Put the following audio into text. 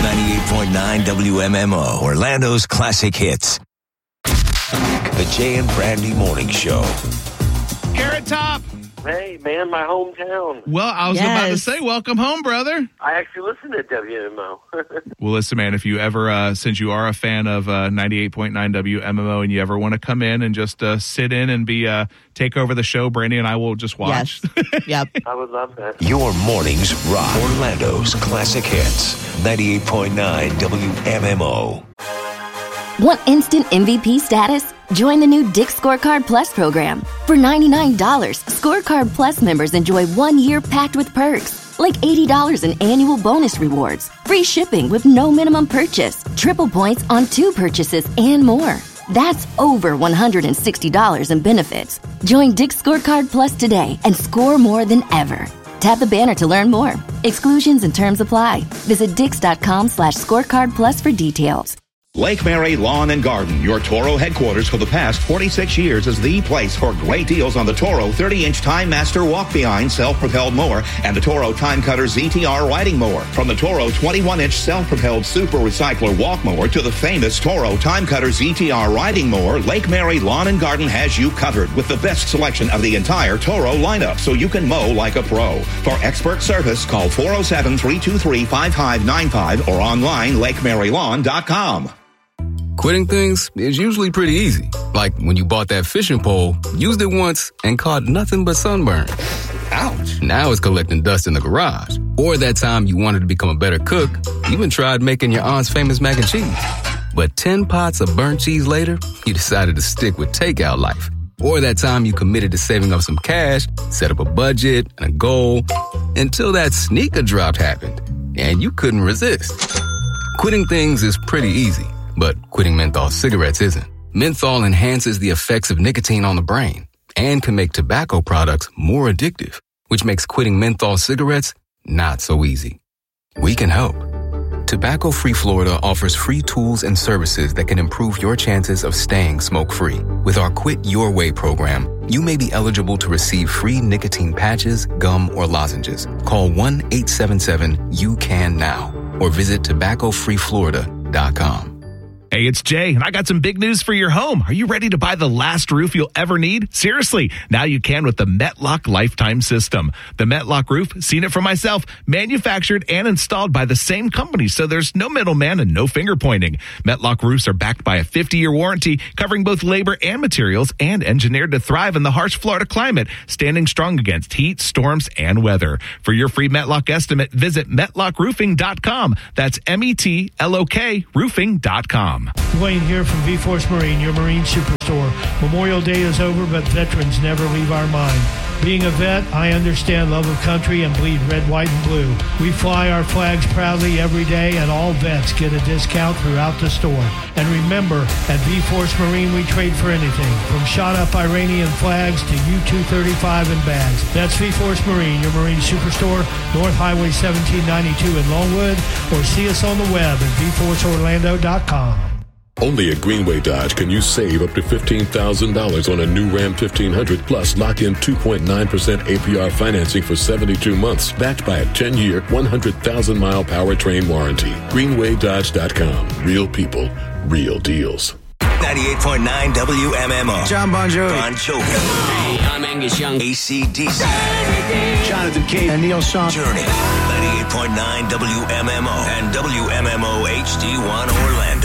98.9 WMMO, Orlando's classic hits. The Jay and Brandy Morning Show. Carrot Top. Hey, man, my hometown. Well, I was about to say, welcome home, brother. I actually listen to WMO. Well, listen, man, if you ever, since you are a fan of 98.9 WMMO and you ever want to come in and just sit in and take over the show, Brandy and I will just watch. Yes. Yep. I would love that. Your mornings rock. Orlando's classic hits. 98.9 WMMO. Want instant MVP status? Join the new Dick's Scorecard Plus program. For $99, Scorecard Plus members enjoy 1 year packed with perks, like $80 in annual bonus rewards, free shipping with no minimum purchase, triple points on 2 purchases, and more. That's over $160 in benefits. Join Dick's Scorecard Plus today and score more than ever. Tap the banner to learn more. Exclusions and terms apply. Visit Dix.com/scorecard plus for details. Lake Mary Lawn and Garden, your Toro headquarters for the past 46 years, is the place for great deals on the Toro 30-inch Time Master walk-behind self-propelled mower and the Toro Time Cutter ZTR riding mower. From the Toro 21-inch self-propelled Super Recycler walk mower to the famous Toro Time Cutter ZTR riding mower, Lake Mary Lawn and Garden has you covered with the best selection of the entire Toro lineup, so you can mow like a pro. For expert service, call 407-323-5595 or online LakeMaryLawn.com. Quitting things is usually pretty easy. Like when you bought that fishing pole, used it once, and caught nothing but sunburn. Ouch. Now it's collecting dust in the garage. Or that time you wanted to become a better cook, even tried making your aunt's famous mac and cheese. But 10 pots of burnt cheese later, you decided to stick with takeout life. Or that time you committed to saving up some cash, set up a budget and a goal, until that sneaker drop happened, and you couldn't resist. Quitting things is pretty easy. But quitting menthol cigarettes isn't. Menthol enhances the effects of nicotine on the brain and can make tobacco products more addictive, which makes quitting menthol cigarettes not so easy. We can help. Tobacco Free Florida offers free tools and services that can improve your chances of staying smoke-free. With our Quit Your Way program, you may be eligible to receive free nicotine patches, gum, or lozenges. Call 1-877-YOU-CAN-NOW or visit tobaccofreeflorida.com. Hey, it's Jay, and I got some big news for your home. Are you ready to buy the last roof you'll ever need? Seriously, now you can with the Metlock Lifetime System. The Metlock roof, seen it for myself, manufactured and installed by the same company, so there's no middleman and no finger pointing. Metlock roofs are backed by a 50-year warranty, covering both labor and materials, and engineered to thrive in the harsh Florida climate, standing strong against heat, storms, and weather. For your free Metlock estimate, visit MetlockRoofing.com. That's METLOK roofing.com. Dwayne here from V-Force Marine, your Marine Superstore. Memorial Day is over, but veterans never leave our mind. Being a vet, I understand love of country and bleed red, white, and blue. We fly our flags proudly every day, and all vets get a discount throughout the store. And remember, at V-Force Marine, we trade for anything, from shot-up Iranian flags to U-235 and bags. That's V-Force Marine, your Marine Superstore, North Highway 1792 in Longwood, or see us on the web at VForceOrlando.com. Only at Greenway Dodge can you save up to $15,000 on a new Ram 1500 plus lock in 2.9% APR financing for 72 months, backed by a 10-year, 100,000-mile powertrain warranty. GreenwayDodge.com. Real people, real deals. 98.9 WMMO. John Bon Jovi. Bon Jovi. Hey, I'm Angus Young. AC/DC. Jonathan Cage and Neil Sean. Journey. 98.9 WMMO and WMMO HD1 Orlando.